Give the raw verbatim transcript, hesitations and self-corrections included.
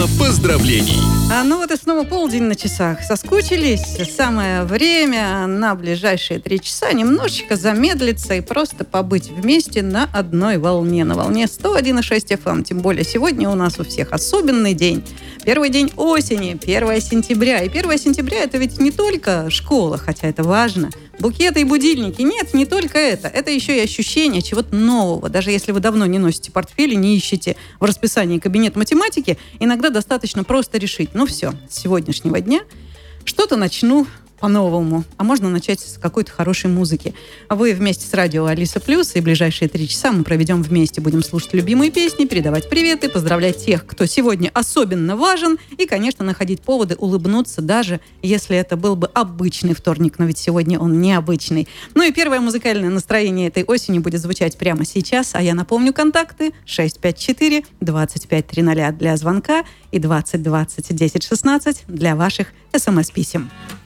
Поздравлений! А ну вот и снова полдень на часах. Соскучились? Самое время на ближайшие три часа немножечко замедлиться и просто побыть вместе на одной волне. На волне сто один и шесть эф эм. Тем более сегодня у нас у всех особенный день. Первый день осени, первое сентября. И первое сентября это ведь не только школа, хотя это важно. Букеты и будильники. Нет, не только это. Это еще и ощущение чего-то нового. Даже если вы давно не носите портфель и не ищете в расписании кабинет математики, иногда достаточно просто решить. Ну все, с сегодняшнего дня что-то начну по-новому. А можно начать с какой-то хорошей музыки. Вы вместе с радио Алиса Плюс, и ближайшие три часа мы проведем вместе. Будем слушать любимые песни, передавать приветы, поздравлять тех, кто сегодня особенно важен, и, конечно, находить поводы улыбнуться, даже если это был бы обычный вторник, но ведь сегодня он необычный. Ну и первое музыкальное настроение этой осени будет звучать прямо сейчас, а я напомню контакты шесть пять четыре двадцать пять тридцать для звонка и двадцать двадцать десять шестнадцать для ваших смс-писем.